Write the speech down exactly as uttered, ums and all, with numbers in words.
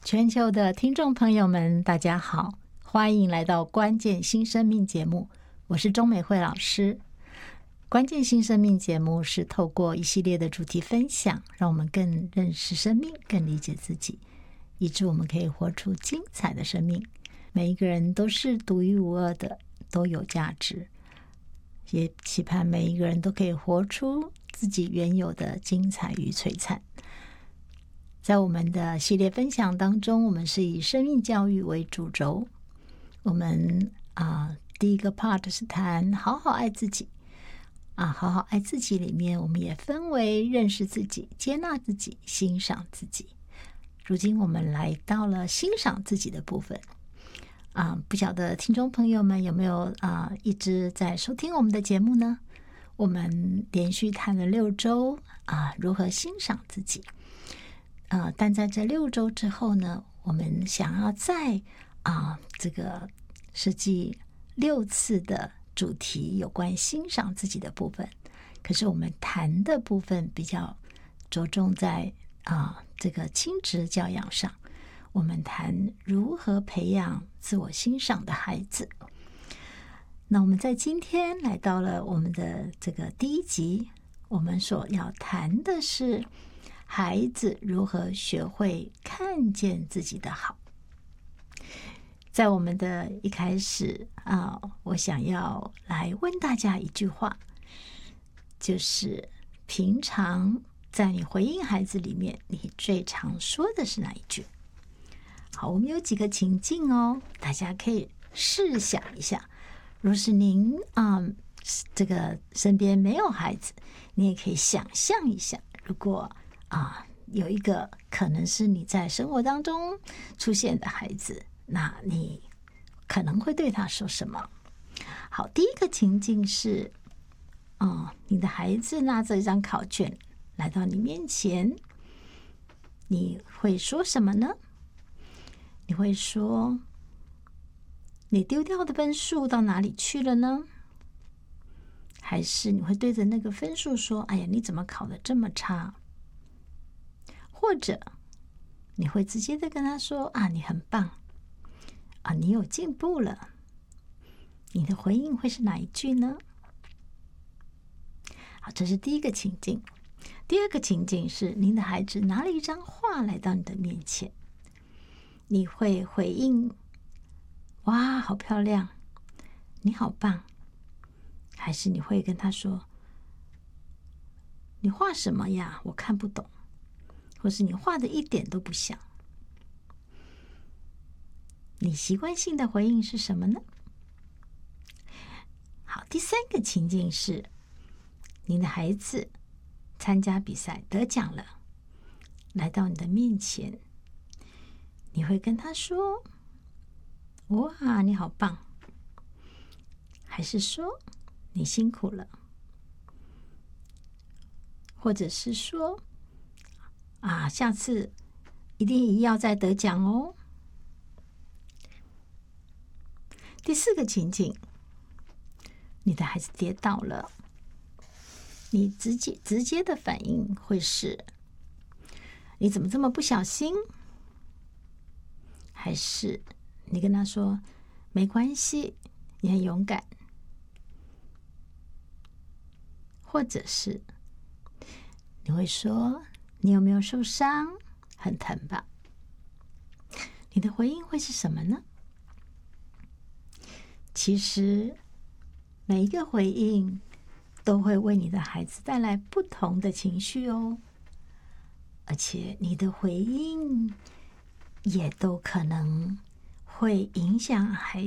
全球的听众朋友们，大家好，欢迎来到关键新生命节目，我是钟美惠老师。关键新生命节目是透过一系列的主题分享，让我们更认识生命，更理解自己，以致我们可以活出精彩的生命。每一个人都是独一无二的，都有价值，也期盼每一个人都可以活出自己原有的精彩与璀璨。在我们的系列分享当中，我们是以生命教育为主轴。我们啊、呃，第一个 part 是谈好好爱自己啊，好好爱自己里面，我们也分为认识自己、接纳自己、欣赏自己。如今我们来到了欣赏自己的部分啊，不晓得听众朋友们有没有啊一直在收听我们的节目呢？我们连续谈了六周啊，如何欣赏自己。呃，但在这六周之后呢，我们想要再啊、呃、这个设计六次的主题有关欣赏自己的部分。可是我们谈的部分比较着重在啊、呃、这个亲职教养上，我们谈如何培养自我欣赏的孩子。那我们在今天来到了我们的这个第一集，我们所要谈的是孩子如何学会看见自己的好。在我们的一开始啊，我想要来问大家一句话，就是平常在你回应孩子里面，你最常说的是哪一句？好，我们有几个情境哦，大家可以试想一下。若是您啊、嗯，这个身边没有孩子，你也可以想象一下，如果啊，有一个可能是你在生活当中出现的孩子，那你可能会对他说什么？好，第一个情境是，哦，你的孩子拿着一张考卷来到你面前，你会说什么呢？你会说，你丢掉的分数到哪里去了呢？还是你会对着那个分数说，哎呀，你怎么考得这么差？或者你会直接的跟他说啊，你很棒啊，你有进步了。你的回应会是哪一句呢？好，这是第一个情境。第二个情境是您的孩子拿了一张画来到你的面前，你会回应哇，好漂亮，你好棒。还是你会跟他说，你画什么呀？我看不懂。或是你画的一点都不像。你习惯性的回应是什么呢？好，第三个情境是，你的孩子参加比赛得奖了，来到你的面前，你会跟他说，哇，你好棒。还是说，你辛苦了。或者是说，啊，下次一定要再得奖哦。第四个情景，你的孩子跌倒了，你直接直接的反应会是，你怎么这么不小心？还是你跟他说，没关系，你很勇敢。或者是你会说，你有没有受伤？很疼吧？你的回应会是什么呢？其实每一个回应都会为你的孩子带来不同的情绪哦，而且你的回应也都可能会影响孩